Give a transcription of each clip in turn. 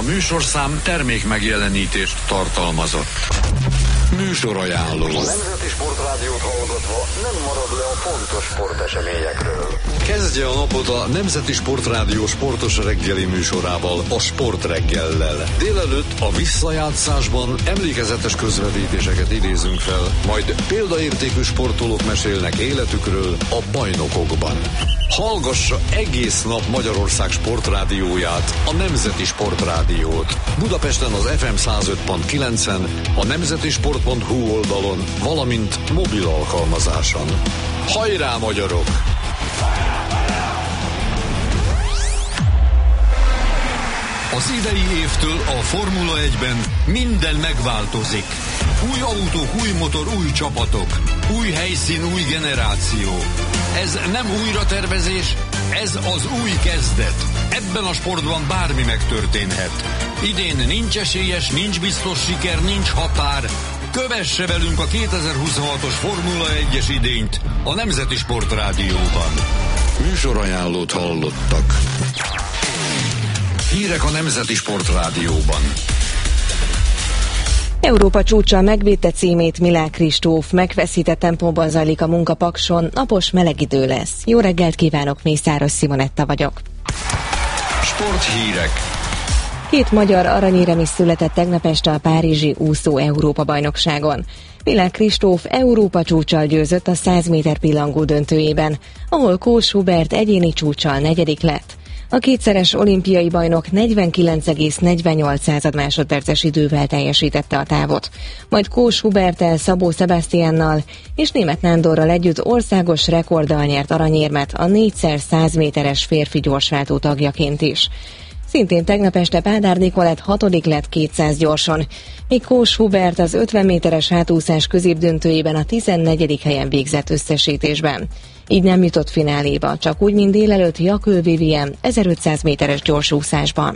műsorszám termék megjelenítést tartalmazott. Műsorajánló. A Nemzeti Sportrádiót hallgatva nem marad le a fontos sporteseményekről. Kezdje a napot a Nemzeti Sportrádió sportos reggeli műsorával, a Sportreggellel. Délelőtt a visszajátszásban emlékezetes közvetítéseket idézünk fel, majd példaértékű sportolók mesélnek életükről a bajnokokban. Hallgassa egész nap Magyarország sportrádióját, a Nemzeti Sportrádiót. Budapesten az FM 105.9-en, a nemzetisport.hu oldalon, valamint mobil alkalmazáson. Hajrá, magyarok! Az idei évtől a Formula 1-ben minden megváltozik. Új autók, új motor, új csapatok, új helyszín, új generáció. Ez nem újratervezés, ez az új kezdet. Ebben a sportban bármi megtörténhet. Idén nincs esélyes, nincs biztos siker, nincs határ. Kövesse velünk a 2026-os Formula 1-es idényt a Nemzeti Sportrádióban. Műsorajánlót hallottak. Hírek a Nemzeti Sportrádióban. Európa csúccsal megvédte címét Milák Kristóf, megfeszített tempóban zajlik a munka Pakson, napos meleg idő lesz. Jó reggelt kívánok, Mészáros Simonetta vagyok. Sporthírek. 2 magyar aranyérem is született tegnap este a párizsi úszó Európa-bajnokságon. Milák Kristóf Európa csúccsal győzött a 100 méter pillangó döntőjében, ahol Kós Hubert egyéni csúccsal 4. lett. A kétszeres olimpiai bajnok 49,48 másodperces idővel teljesítette a távot. Majd Kós Huberttel, Szabó Sebastiannal és Németh Nándorral együtt országos rekorddal nyert aranyérmet a 4x100 méteres férfi gyorsváltó tagjaként is. Szintén tegnap este Pádár Nikolett 6. lett 200 gyorson, míg Kós Hubert az 50 méteres hátúszás középdöntőjében a 14. helyen végzett összesítésben. Így nem jutott fináléba, csak úgy, mint délelőtt Jakő Vivien 1500 méteres gyorsúszásban.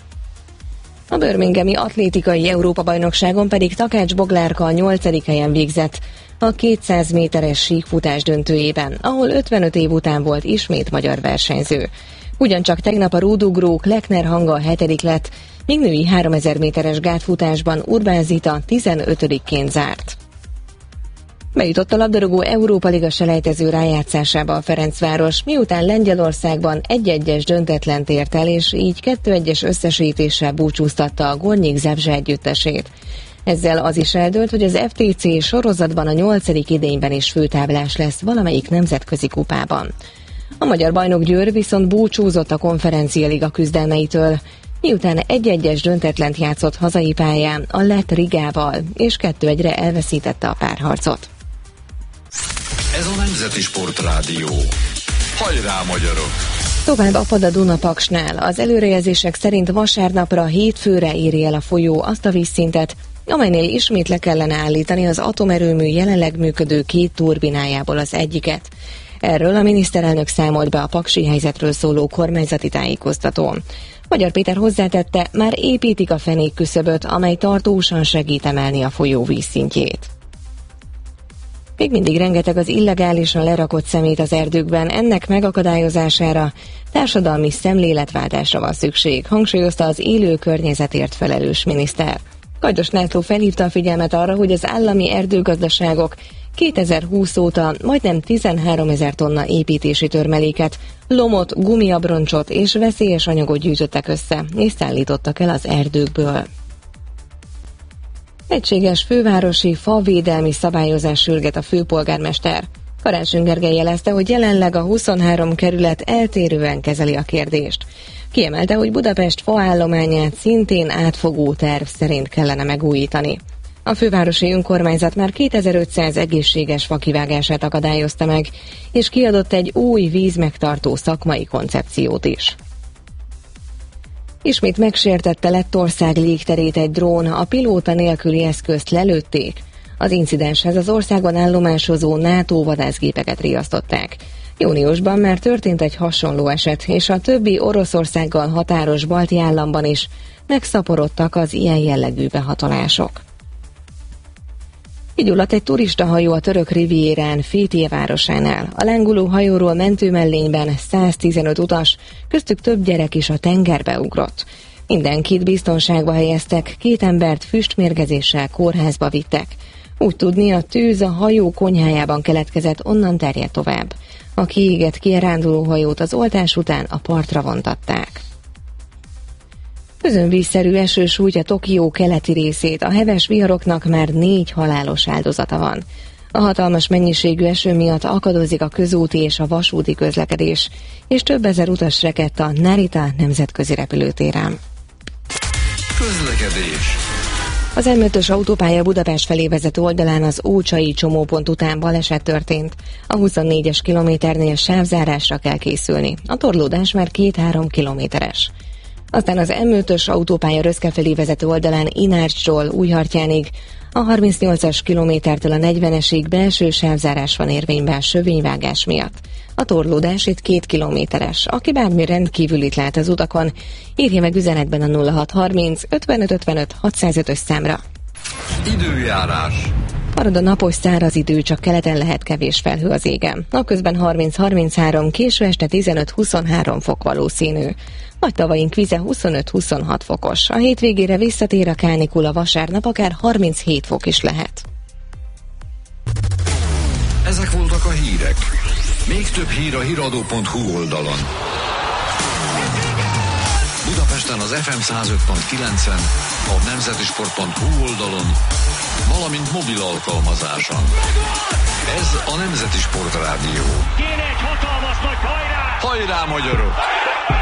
A birminghami atlétikai Európa-bajnokságon pedig Takács Boglárka a 8. helyen végzett a 200 méteres síkfutás döntőjében, ahol 55 év után volt ismét magyar versenyző. Ugyancsak tegnap a rúdugrók Lechner Hanga 7. lett, míg női 3000 méteres gátfutásban Urbán Zita 15-ként zárt. Bejutott a labdarúgó Európa Liga selejtező rájátszásába a Ferencváros, miután Lengyelországban 1-1-es döntetlent ért el, és így 2-1-es összesítéssel búcsúztatta a Gornyik Zabrze együttesét. Ezzel az is eldőlt, hogy az FTC sorozatban a 8. idényben is főtáblás lesz valamelyik nemzetközi kupában. A magyar bajnok Győr viszont búcsúzott a Konferencia Liga küzdelmeitől, miután 1-1-es döntetlent játszott hazai pályán a lett Rigával, és 2-1-re elveszítette a párharcot. Ez a Nemzeti Sportrádió. Hajrá, magyarok! Tovább apad a Duna Paksnál. Az előrejelzések szerint vasárnapra, hétfőre éri el a folyó azt a vízszintet, amelynél ismét le kellene állítani az atomerőmű jelenleg működő 2 turbinájából az egyiket. Erről a miniszterelnök számolt be a paksi helyzetről szóló kormányzati tájékoztatón. Magyar Péter hozzátette, már építik a fenékküszöböt, amely tartósan segít emelni a folyó vízszintjét. Még mindig rengeteg az illegálisan lerakott szemét az erdőkben, ennek megakadályozására társadalmi szemléletváltásra van szükség, hangsúlyozta az élő környezetért felelős miniszter. Kajdos László felhívta a figyelmet arra, hogy az állami erdőgazdaságok 2020 óta majdnem 13 000 tonna építési törmeléket, lomot, gumiabroncsot és veszélyes anyagot gyűjtöttek össze, és szállítottak el az erdőkből. Egységes fővárosi favédelmi szabályozás sürget a főpolgármester. Karácsony Gergely jelezte, hogy jelenleg a 23 kerület eltérően kezeli a kérdést. Kiemelte, hogy Budapest faállományát szintén átfogó terv szerint kellene megújítani. A fővárosi önkormányzat már 2500 egészséges fa kivágását akadályozta meg, és kiadott egy új vízmegtartó szakmai koncepciót is. Ismét megsértette Lettország légterét egy drón, a pilóta nélküli eszközt lelőtték. Az incidenshez az országban állomásozó NATO vadászgépeket riasztották. Júniusban már történt egy hasonló eset, és a többi Oroszországgal határos balti államban is megszaporodtak az ilyen jellegű behatolások. Kigyulladt egy turistahajó a török rivierán, Fétje városánál. A lángoló hajóról mentőmellényben 115 utas, köztük több gyerek is a tengerbe ugrott. Mindenkit biztonságba helyeztek, 2 embert füstmérgezéssel kórházba vittek. Úgy tudni, a tűz a hajó konyhájában keletkezett, onnan terjedt tovább. A kiégett kirándulóhajót az oltás után a partra vontatták. Özönvízszerű eső sújtja Tokió keleti részét, a heves viharoknak már 4 halálos áldozata van. A hatalmas mennyiségű eső miatt akadozik a közúti és a vasúti közlekedés, és több ezer utas rekedt a Narita nemzetközi repülőtéren. Közlekedés. Az M5-ös autópálya Budapest felé vezető oldalán az Ócsai csomópont után baleset történt. A 24-es kilométernél sávzárásra kell készülni. A torlódás már 2-3 kilométeres. Aztán az M5-ös autópálya Röszke felé vezető oldalán Inárcstól Újhartyánig, a 38-as kilométertől a 40-esig belső sávzárás van érvényben sövényvágás miatt. A torlódás itt 2 kilométeres. Aki bármi rendkívülit lát az utakon, írja meg üzenetben a 0630 55 55 605-ös számra. Időjárás. Marad a napos száraz idő, csak keleten lehet kevés felhő az égen. Napközben 30-33, késő este 15-23 fok valószínű. Nagy tavaink vize 25-26 fokos. A hétvégére visszatér a kánikula, vasárnap akár 37 fok is lehet. Ezek voltak a hírek. Még több hír a hiradó.hu oldalon. Budapesten az FM 105.9-en, a nemzetisport.hu oldalon, valamint mobil alkalmazáson. Ez a Nemzeti Sport Rádió. Kéne egy hatalmas nagy hajrá! Hajrá, magyarok!